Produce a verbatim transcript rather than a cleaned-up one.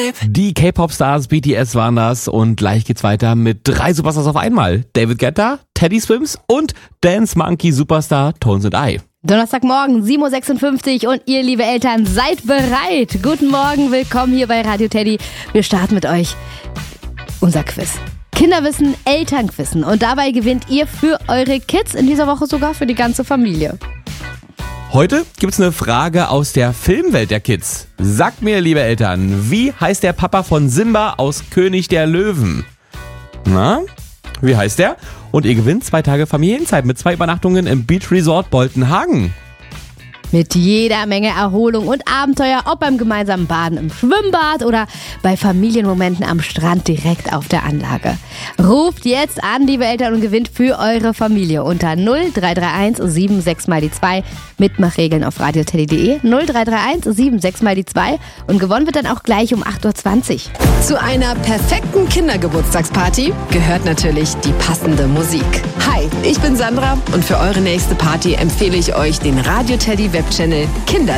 Die K-Pop-Stars B T S waren das und gleich geht's weiter mit drei Superstars auf einmal. David Guetta, Teddy Swims und Dance Monkey Superstar Tones and I. Donnerstagmorgen, sieben Uhr sechsundfünfzig und ihr, liebe Eltern, seid bereit. Guten Morgen, willkommen hier bei Radio Teddy. Wir starten mit euch unser Quiz. Kinderwissen, Elternquissen. Und dabei gewinnt ihr für eure Kids, in dieser Woche sogar für die ganze Familie. Heute gibt's eine Frage aus der Filmwelt der Kids. Sagt mir, liebe Eltern, wie heißt der Papa von Simba aus König der Löwen? Na, wie heißt der? Und ihr gewinnt zwei Tage Familienzeit mit zwei Übernachtungen im Beach Resort Boltenhagen. Mit jeder Menge Erholung und Abenteuer, ob beim gemeinsamen Baden im Schwimmbad oder bei Familienmomenten am Strand direkt auf der Anlage. Ruft jetzt an, liebe Eltern, und gewinnt für eure Familie unter null drei drei eins sieben sechs mal die zwei. Mitmachregeln auf radioteddy punkt de null drei drei eins sieben sechs mal die zwei und gewonnen wird dann auch gleich um acht Uhr zwanzig. Zu einer perfekten Kindergeburtstagsparty gehört natürlich die passende Musik. Hi, ich bin Sandra und für eure nächste Party empfehle ich euch den Radio Teddy Webchannel Kinder